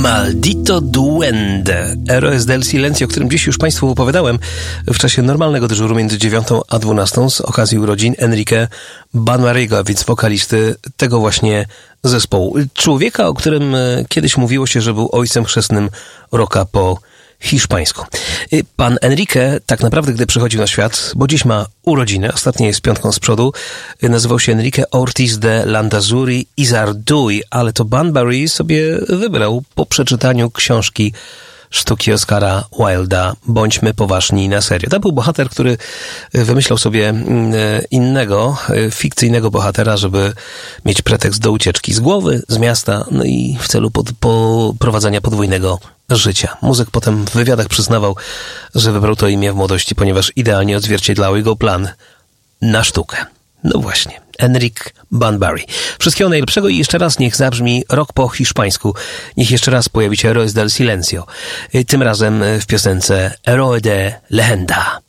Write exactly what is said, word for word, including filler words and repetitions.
Maldito Duende, Héroes del Silencio, o którym dziś już Państwu opowiadałem w czasie normalnego dyżuru między dziewiątą a dwunastą z okazji urodzin Enrique Banbariego, więc wokalisty tego właśnie zespołu. Człowieka, o którym kiedyś mówiło się, że był ojcem chrzestnym rocka po hiszpańsku. Pan Enrique tak naprawdę, gdy przychodził na świat, bo dziś ma urodziny, ostatnie jest piątką z przodu, nazywał się Enrique Ortiz de Landazuri y Zarduy, ale to Banbury sobie wybrał po przeczytaniu książki sztuki Oscara Wilda Bądźmy poważni na serio. To był bohater, który wymyślał sobie innego, fikcyjnego bohatera, żeby mieć pretekst do ucieczki z głowy, z miasta, no i w celu pod, poprowadzenia podwójnego życia. Muzyk potem w wywiadach przyznawał, że wybrał to imię w młodości, ponieważ idealnie odzwierciedlało jego plan na sztukę. No właśnie, Enrique Banbury. Wszystkiego najlepszego i jeszcze raz niech zabrzmi rok po hiszpańsku. Niech jeszcze raz pojawi się Héroes del Silencio. Tym razem w piosence Héroe de Leyenda.